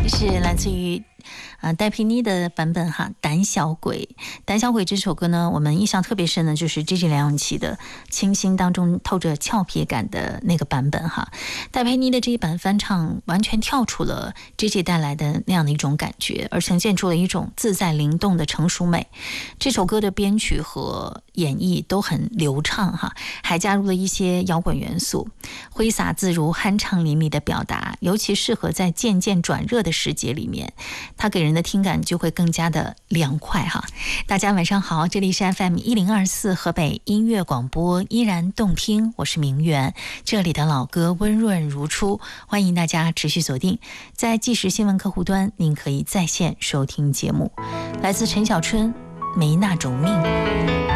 是来自于戴佩妮的版本哈，胆小鬼。胆小鬼这首歌呢，我们印象特别深的就是 JJ 梁咏琪的清新当中透着俏皮感的那个版本哈。戴佩妮的这一版翻唱完全跳出了 JJ 带来的那样的一种感觉，而呈现出了一种自在灵动的成熟美。这首歌的编曲和演绎都很流畅哈，还加入了一些摇滚元素，挥洒自如、酣畅淋漓的表达，尤其适合在渐渐转热的时节里面，它给人的听感就会更加的凉快哈。大家晚上好，这里是 FM1024 河北音乐广播，依然动听，我是明媛，这里的老歌温润如初，欢迎大家持续锁定。在即时新闻客户端，您可以在线收听节目。来自陈小春，没那种命。